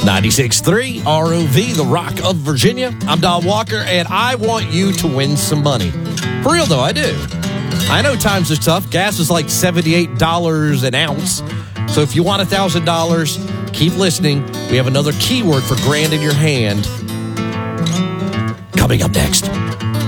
96.3 ROV, the Rock of Virginia. I'm Don Walker, and I want you to win some money. For real, though, I do. I know times are tough. Gas is like $78 an ounce. So if you want $1,000, keep listening. We have another keyword for grand in your hand coming up next.